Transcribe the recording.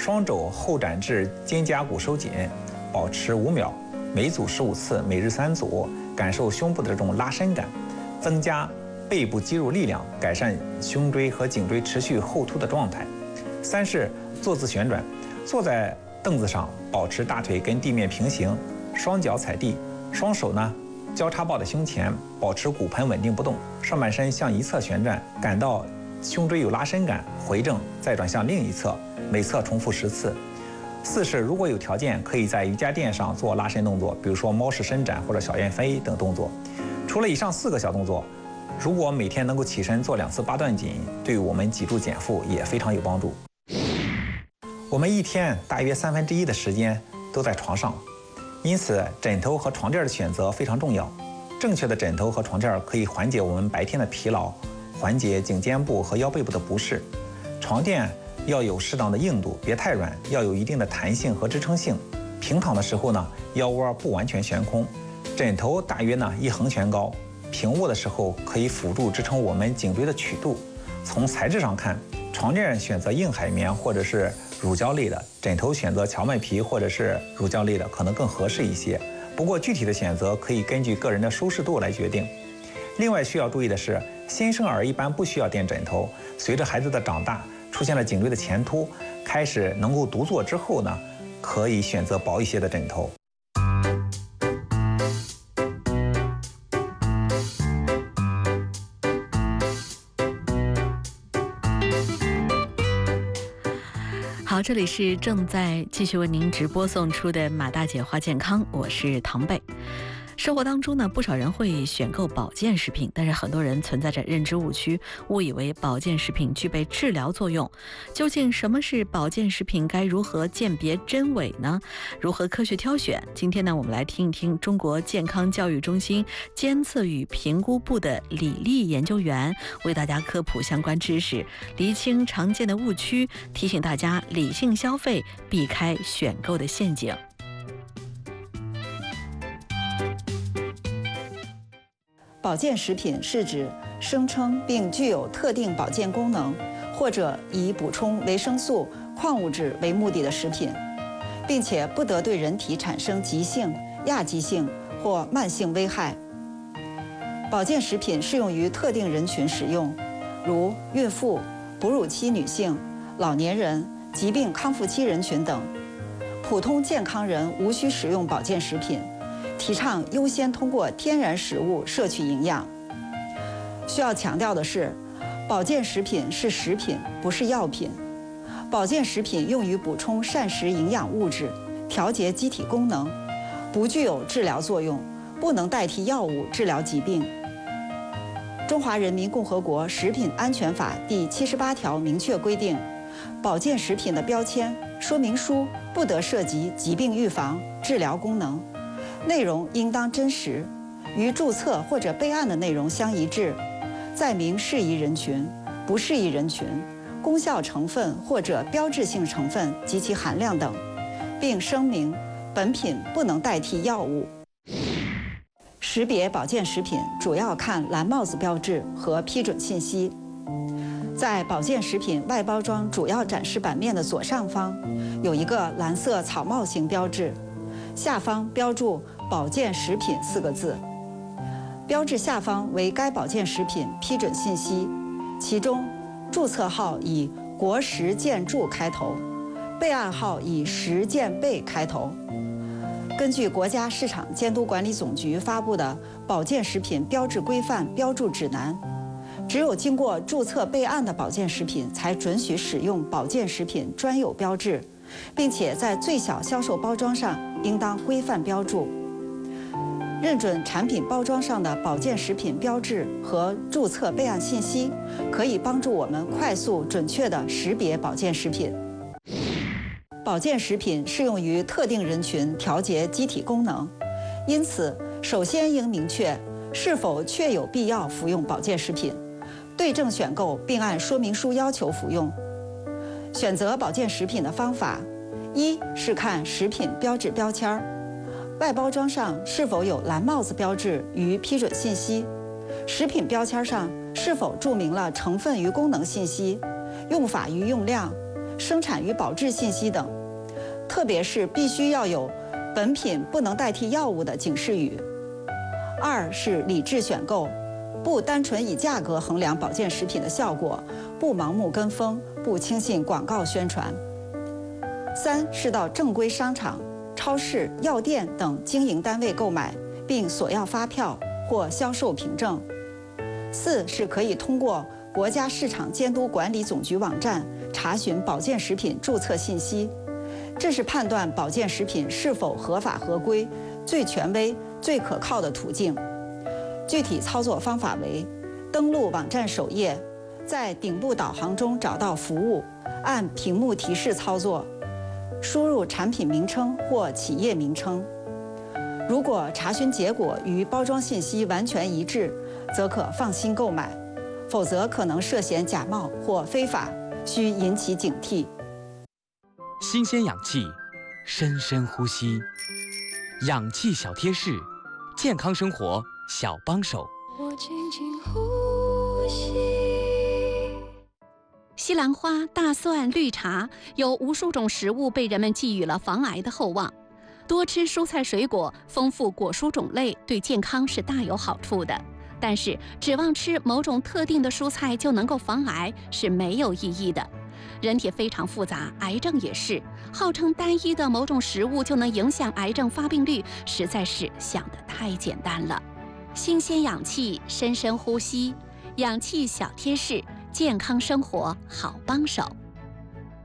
双肘后展至肩胛骨收紧，保持5秒，每组15次，每日3组，感受胸部的这种拉伸感，增加背部肌肉力量，改善胸椎和颈椎持续后凸的状态。3是坐姿旋转，坐在凳子上，保持大腿跟地面平行，双脚踩地，双手呢交叉抱在胸前，保持骨盆稳定不动，上半身向一侧旋转，感到胸椎有拉伸感，回正再转向另一侧，每侧重复10次。4是如果有条件，可以在瑜伽垫上做拉伸动作，比如说猫式伸展或者小燕飞等动作。除了以上4个小动作，如果每天能够起身做2次8段锦，对我们脊柱减负也非常有帮助。我们一天大约1/3的时间都在床上，因此枕头和床垫的选择非常重要。正确的枕头和床垫可以缓解我们白天的疲劳，缓解颈肩部和腰背部的不适。床垫要有适当的硬度，别太软，要有一定的弹性和支撑性。平躺的时候呢，腰窝不完全悬空，枕头大约呢一横悬高。平卧的时候可以辅助支撑我们颈椎的曲度。从材质上看，床垫选择硬海绵或者是乳胶类的，枕头选择荞麦皮或者是乳胶类的，可能更合适一些。不过具体的选择可以根据个人的舒适度来决定。另外需要注意的是，新生儿一般不需要垫枕头，随着孩子的长大，出现了颈椎的前凸，开始能够独坐之后呢，可以选择薄一些的枕头。 好，这里是正在继续为您直播送出的马大姐话健康，我是唐贝。生活当中呢，不少人会选购保健食品，但是很多人存在着认知误区，误以为保健食品具备治疗作用。究竟什么是保健食品？该如何鉴别真伪呢？如何科学挑选？今天呢，我们来听一听中国健康教育中心监测与评估部的李丽研究员为大家科普相关知识，厘清常见的误区，提醒大家理性消费，避开选购的陷阱。 保健食品是指声称并具有特定保健功能，或者以补充维生素、矿物质为目的的食品，并且不得对人体产生急性、亚急性或慢性危害。保健食品适用于特定人群使用，如孕妇、哺乳期女性、老年人、疾病康复期人群等。普通健康人无需使用保健食品。提倡优先通过天然食物摄取营养。需要强调的是，保健食品是食品，不是药品。保健食品用于补充膳食营养物质，调节机体功能，不具有治疗作用，不能代替药物治疗疾病。中华人民共和国食品安全法第78条明确规定，保健食品的标签、说明书不得涉及疾病预防、治疗功能。内容应当真实，与注册或者备案的内容相一致，载明适宜人群、不适宜人群、功效成分或者标志性成分及其含量等，并声明本品不能代替药物。识别保健食品主要看蓝帽子标志和批准信息。在保健食品外包装主要展示版面的左上方，有一个蓝色草帽型标志，下方标注保健食品4个字，标志下方为该保健食品批准信息，其中注册号以国食健注开头，备案号以食健备开头。根据国家市场监督管理总局发布的《保健食品标志规范标注指南》，只有经过注册备案的保健食品才准许使用保健食品专有标志，并且在最小销售包装上应当规范标注。认准产品包装上的保健食品标志和注册备案信息，可以帮助我们快速准确地识别保健食品。保健食品适用于特定人群调节机体功能，因此首先应明确是否确有必要服用保健食品，对症选购并按说明书要求服用。选择保健食品的方法，一是看食品标志标签，外包装上是否有蓝帽子标志与批准信息，食品标签上是否注明了成分与功能信息、用法与用量、 生产与保质信息等，特别是必须要有本品不能代替药物的警示语。2是理智选购，不单纯以价格衡量保健食品的效果，不盲目跟风，不轻信广告宣传。3是到正规商场、超市、药店等经营单位购买，并索要发票或销售凭证。4是可以通过国家市场监督管理总局网站查询保健食品注册信息，这是判断保健食品是否合法合规最权威、最可靠的途径。具体操作方法为：登录网站首页，在顶部导航中找到服务，按屏幕提示操作，输入产品名称或企业名称。如果查询结果与包装信息完全一致，则可放心购买，否则可能涉嫌假冒或非法，需引起警惕。 新鲜氧气，深深呼吸，氧气小贴士，健康生活小帮手。 我轻轻呼吸。 西兰花、大蒜、绿茶有无数种食物被人们寄予了防癌的厚望。多吃蔬菜水果，丰富果蔬种类，对健康是大有好处的。但是，指望吃某种特定的蔬菜就能够防癌是没有意义的。人体非常复杂，癌症也是。号称单一的某种食物就能影响癌症发病率，实在是想得太简单了。新鲜氧气，深深呼吸，氧气小贴士，健康生活好帮手。